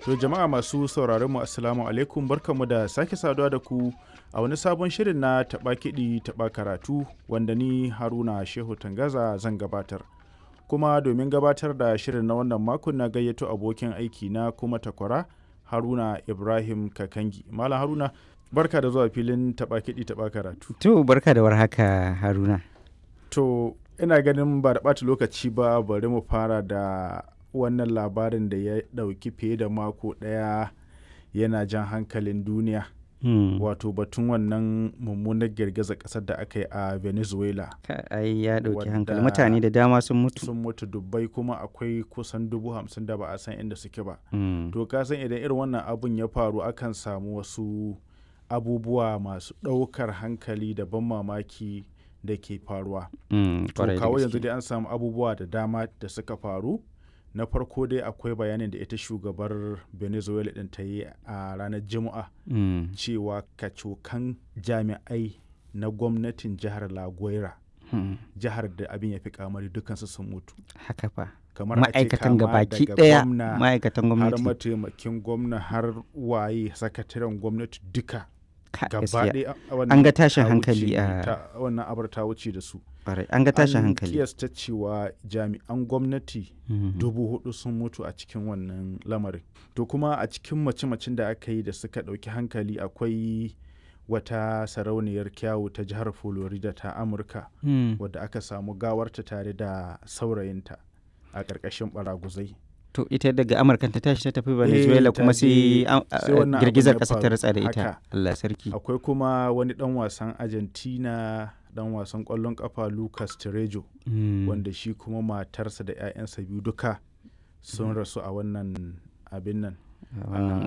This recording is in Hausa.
To jama'a masu sauraron mu assalamu alaikum, barkanmu da sake saduwa da ku a wani sabon shirin na taɓa kiɗi taɓa karatu wanda ni Haruna Shehu Tangaza zan gabatar. Kuma domin gabatar da shirin na wannan makon na gayyato abokin aiki na kuma takwara Haruna Ibrahim Kakangi. Malam Haruna, barka da zuwa filin taɓa kiɗi taɓa karatu. To barka da warhaka Haruna. To ina ganin ba da ɓata lokaci ba, bari mu fara da wannan labarin da ya ɗauki fiye da mako ɗaya yana jan hankalin duniya. Wato batun wannan mummunar girgizar ƙasar da aka yi a Venezuela. Ai ya ɗauki hankali, mutane da dama sun mutu. Sun mutu dubbai, kuma akwai kusan 50,000 da ba a san inda suke ba. To ka san idan irin wannan abun ya faru akan samu wasu abubuwa masu ɗaukar hankali da ban mamaki da ke faruwa. To kawo yanzu dai an samu abubuwa da dama da suka faru. Na farko dai akwai bayanin da ita shugabar Venezuela din ta yi a ranar Juma'a cewa kacokan jami'ai na gwamnatin jihar La Guaira, jihar da abin ya fi kamari, dukansu sun mutu. Haka fa. Kamar ma'aikatan gabaki ɗaya, ma'aikatan gwamnati, har mataimakin gwamna, har waye sakataren gwamnati duka. An ga tashin hankali wannan abar ta wuce da su. An ga tashin hankali. An kiyasta cewa jami'an gwamnati 4,000 sun mutu a cikin wannan lamarin. To kuma a cikin mace-macen da aka yi da suka ɗauki hankali akwai wata sarauniyar kyawu ta jihar Florida ta Amurka wadda aka samu gawarta tare da saurayinta a ƙarƙashin baraguzai. To ita daga Amurka ta tashi ta tafi Venezuela kuma sai girgizar ƙasa ta ratsa da ita. Allah sarki. Akwai kuma wani ɗan wasan Argentina, ɗan wasan ƙwallon ƙafa Lucas Terejo, wanda shi kuma matarsa da 'ya'yansa biyu duka sun rasu a wannan abin nan.